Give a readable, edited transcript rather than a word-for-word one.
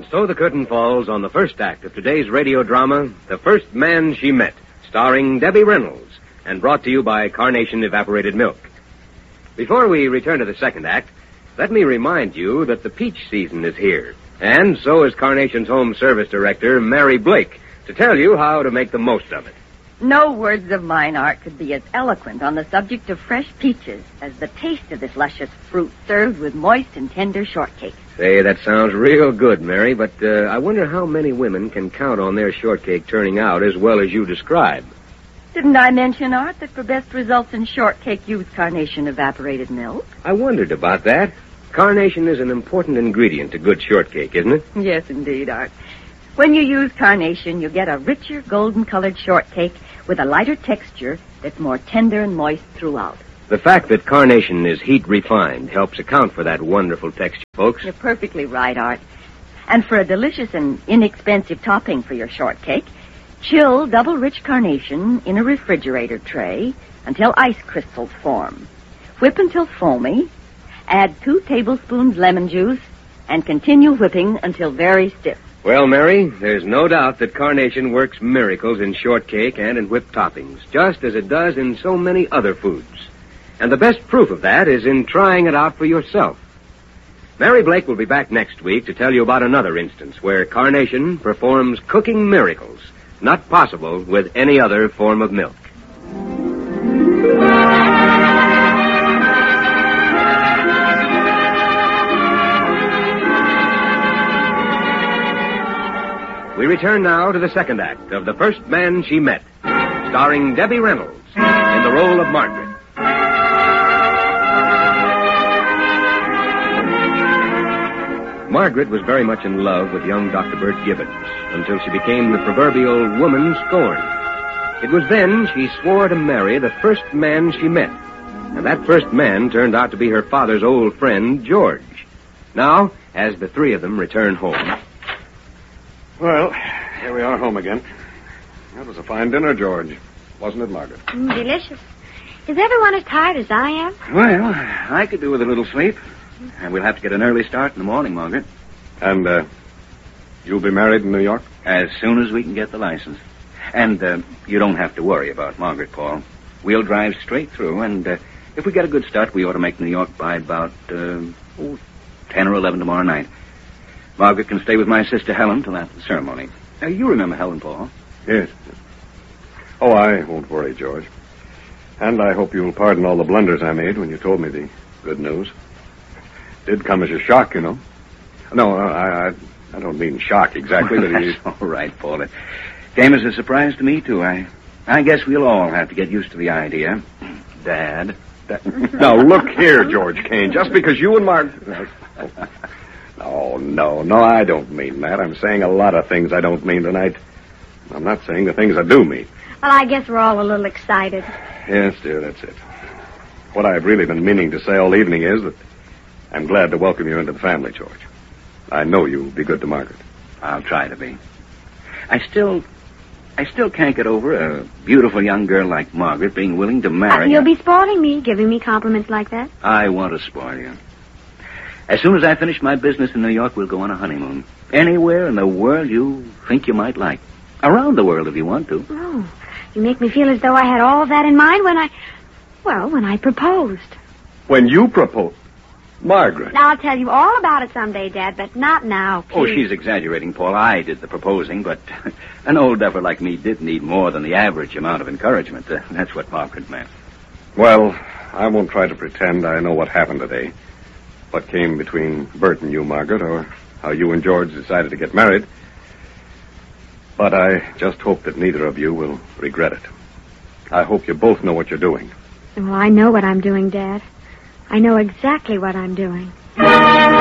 so the curtain falls on the first act of today's radio drama, The First Man She Met, starring Debbie Reynolds, and brought to you by Carnation Evaporated Milk. Before we return to the second act, let me remind you that the peach season is here, and so is Carnation's Home Service Director, Mary Blake, to tell you how to make the most of it. No words of mine, Art, could be as eloquent on the subject of fresh peaches as the taste of this luscious fruit served with moist and tender shortcake. Say, that sounds real good, Mary, but I wonder how many women can count on their shortcake turning out as well as you describe. Didn't I mention, Art, that for best results in shortcake, use Carnation evaporated milk? I wondered about that. Carnation is an important ingredient to good shortcake, isn't it? Yes, indeed, Art. When you use Carnation, you get a richer, golden-colored shortcake with a lighter texture that's more tender and moist throughout. The fact that Carnation is heat-refined helps account for that wonderful texture, folks. You're perfectly right, Art. And for a delicious and inexpensive topping for your shortcake, chill double-rich Carnation in a refrigerator tray until ice crystals form. Whip until foamy, add 2 tablespoons lemon juice, and continue whipping until very stiff. Well, Mary, there's no doubt that Carnation works miracles in shortcake and in whipped toppings, just as it does in so many other foods. And the best proof of that is in trying it out for yourself. Mary Blake will be back next week to tell you about another instance where Carnation performs cooking miracles, not possible with any other form of milk. We return now to the second act of The First Man She Met, starring Debbie Reynolds in the role of Margaret. Margaret was very much in love with young Dr. Bert Gibbons until she became the proverbial woman scorned. It was then she swore to marry the first man she met, and that first man turned out to be her father's old friend, George. Now, as the three of them return home... Well, here we are home again. That was a fine dinner, George. Wasn't it, Margaret? Delicious. Is everyone as tired as I am? Well, I could do with a little sleep. And we'll have to get an early start in the morning, Margaret. And, you'll be married in New York? As soon as we can get the license. And, you don't have to worry about Margaret, Paul. We'll drive straight through, and, if we get a good start, we ought to make New York by about, 10 or 11 tomorrow night. Margaret can stay with my sister Helen till after the ceremony. You remember Helen, Paul? Yes. Oh, I won't worry, George. And I hope you'll pardon all the blunders I made when you told me the good news. Did come as a shock, you know. No, I don't mean shock exactly, but That's all right, Paul. It came as a surprise to me, too. I guess we'll all have to get used to the idea. Dad. Now, look here, George Kane. Just because you and Margaret... No, I don't mean that. I'm saying a lot of things I don't mean tonight. I'm not saying the things I do mean. Well, I guess we're all a little excited. Yes, dear, that's it. What I've really been meaning to say all evening is that I'm glad to welcome you into the family, George. I know you'll be good to Margaret. I'll try to be. I still can't get over a beautiful young girl like Margaret being willing to marry... You'll be spoiling me, giving me compliments like that. I want to spoil you. As soon as I finish my business in New York, we'll go on a honeymoon. Anywhere in the world you think you might like. Around the world if you want to. Oh, you make me feel as though I had all of that in mind when I proposed. When you proposed? Margaret. Now, I'll tell you all about it someday, Dad, but not now, please. Oh, she's exaggerating, Paul. I did the proposing, but an old duffer like me did need more than the average amount of encouragement. That's what Margaret meant. Well, I won't try to pretend I know what happened today. What came between Bert and you, Margaret, or how you and George decided to get married. But I just hope that neither of you will regret it. I hope you both know what you're doing. Well, I know what I'm doing, Dad. I know exactly what I'm doing.